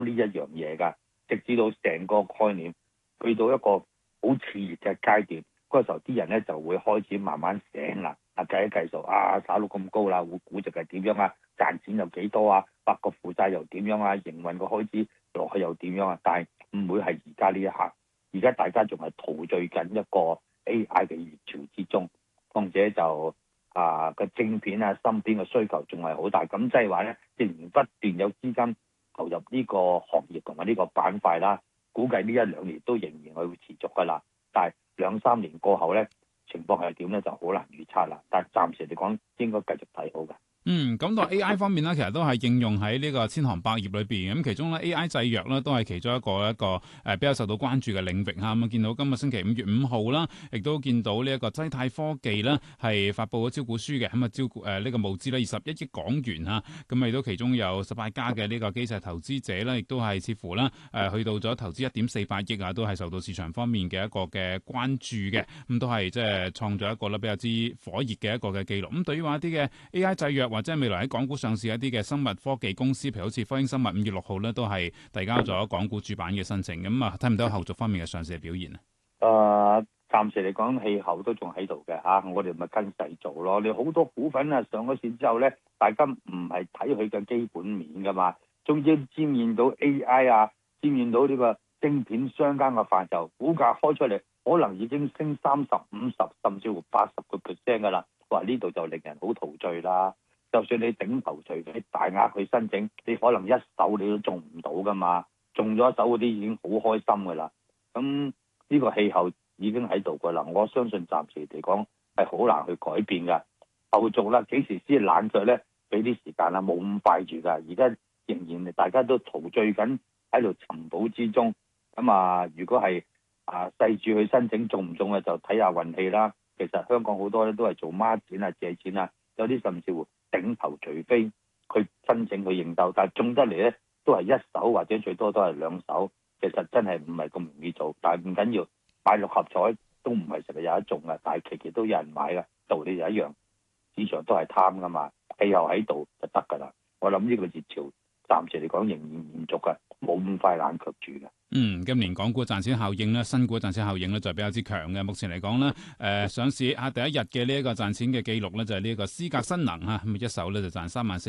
呢一樣嘢㗎，直至到成個概念去到一個好熾熱嘅階段，嗰時候啲人咧就會開始慢慢醒啦，計一計數炒到咁高啦，估值係點樣啊？賺錢又幾多啊？發個負債又點樣啊？營運個開支落去又點樣啊？但係唔會係而家呢一刻，而家大家仲係陶醉緊一個 AI 嘅熱潮之中，況且就個晶片啊、芯片嘅需求仲係好大，咁即係話咧，仍然不斷有資金投入呢個行業同埋呢個板塊啦。估計呢一兩年都仍然係會持續噶啦，但係2-3年過後咧，情況係點咧就好難預測啦。但係暫時嚟講，應該繼續睇好嘅。 咁到 A.I. 方面咧，其實都係應用喺呢個千行百業裏邊。咁其中咧 A.I. 製藥咧都係其中一個比較受到關注嘅領域嚇。咁見到今日星期5月5號啦，亦都見到呢一個濟泰科技咧係發布咗招股書嘅，咁招股呢個募資咧21億港元嚇。咁亦都其中有18家嘅呢個機構投資者咧，亦都係似乎啦去到咗投資1.48億啊，都係受到市場方面嘅一個嘅關注嘅。咁都係即係創咗一個咧比較之火熱嘅一個嘅記錄。咁對於話一啲嘅 A.I. 製藥或者係未來喺港股上市一啲嘅生物科技公司，譬如好似科興生物5月6號咧，都係遞交咗港股主板嘅申請。咁睇唔到後續方面嘅上市嘅表現啊？ 暫時嚟講，氣候都仲喺度嘅嚇，我哋咪跟勢做咯。你好多股份啊上咗市之後咧，大家唔係睇佢嘅基本面噶嘛，總之沾染到 AI 啊，沾染到呢個晶片相關嘅範疇，股價開出嚟可能已經升30、50甚至乎80%噶啦。哇！呢度就令人好陶醉啦。就算你頂頭除非大額去申請，你可能一手你都中唔到噶嘛，中咗一手嗰啲已經好開心噶啦。咁呢個氣候已經喺度噶啦，我相信暫時嚟講係好難去改變噶。後續啦，幾時先冷卻咧？俾啲時間啦，冇咁快住噶。而家仍然大家都陶醉緊喺度尋寶之中。咁如果係細注去申請中唔中嘅，就睇下運氣啦。其實香港好多咧都係做孖展啊、借錢啊，有啲甚至乎頂頭除非佢申請去認購，但係中得嚟咧都係一手或者最多都係兩手。其實真係唔係咁容易做，但係唔緊要，買6合彩都唔係成日有得中嘅，但係期期都有人買嘅，道理就一樣，市場都係貪噶嘛，氣候喺度就得噶啦。我諗呢個熱潮暫時嚟講仍然延續嘅，冇咁快冷卻住嘅。 今年港股賺錢效應咧，新股賺錢效應咧就比較之強嘅。目前嚟講咧，上市第一日嘅呢一個賺錢嘅記錄咧，就係呢一個思格新能嚇，咁一手咧就賺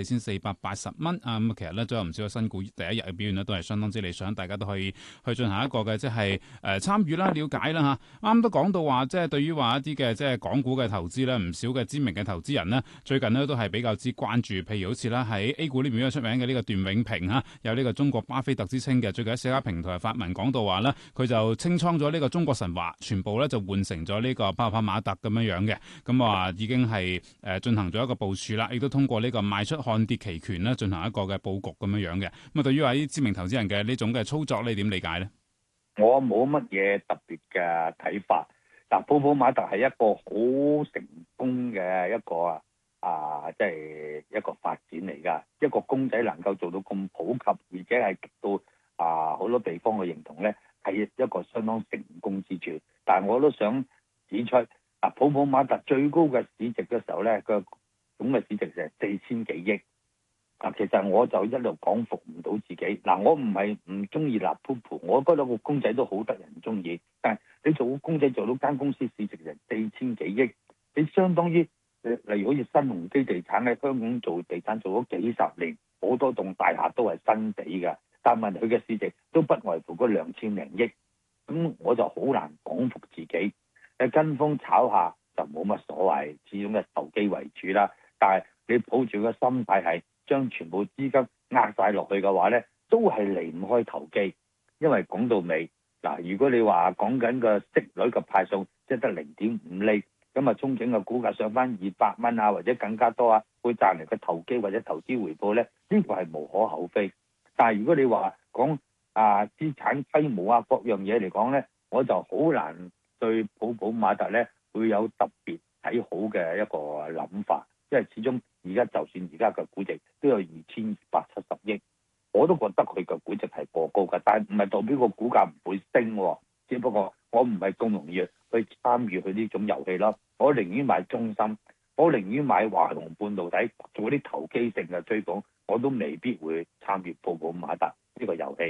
34,480蚊啊。咁其實咧，仲有唔少嘅新股第一日嘅表現咧，都係相當之理想，大家都可以去進行一個嘅即係參與啦、了解啦嚇。啱都講到話，即係對於話一啲嘅即係港股嘅投資咧，唔少嘅知名嘅投資人呢，最近呢都係比較之關注，譬如好似啦喺 A 股呢邊比較出名嘅呢個段永平嚇，有呢個中國巴菲特之稱嘅，最近喺社交平台發文講到話咧，佢就清倉咗呢個中國神華，全部咧就換成咗呢個巴帕馬特咁樣樣嘅，咁話已經係進行咗一個部署啦，亦都通過呢個賣出看跌期權咧進行一個嘅佈局咁樣樣嘅。咁對於話啲知名投資人嘅呢種嘅操作，你點理解咧？ 我冇乜嘢特別嘅睇法。嗱，泡泡瑪特係一個好成功嘅一個即係一個發展嚟㗎。一個公仔能夠做到咁普及，而且係極到好多地方嘅認同咧，係一個相當成功之處。但係我都想指出，泡泡瑪特最高嘅市值嘅時候咧，個總嘅市值就係4000幾億。其實我就一路講服唔到自己。我唔係唔中意立鋪鋪，我覺得個公仔都好得人中意。但係你做個公仔做到間公司市值就4000幾億，你相當於例如好似新鴻基地產喺香港做地產做咗幾十年，好多棟大廈都係新地嘅，但係問佢嘅市值都不外乎嗰2000零億。咁我就好難講服自己。跟風炒下就冇乜所謂，始終係投機為主啦。但係你抱住個心態係將全部資金壓晒落去嘅話咧，都係離唔開投機。因為講到尾如果你話講緊個息率嘅派送，即係得0.5厘，咁憧憬嘅股價上翻200蚊啊，或者更加多會賺嚟嘅投機或者投資回報咧，呢個係無可厚非。但係如果你話講資產規模各樣嘢嚟講咧，我就好難對泡泡瑪特咧會有特別睇好嘅一個諗法。因為始終而家就算而家嘅估值都有2270億，我都覺得佢嘅估值係過高嘅，但係唔係代表個股價唔會升，只不過我唔係咁容易去參與佢呢種遊戲咯。我寧願買中芯，我寧願買華虹半導體做啲投機性嘅追捧，我都未必會參與泡泡瑪特呢個個遊戲。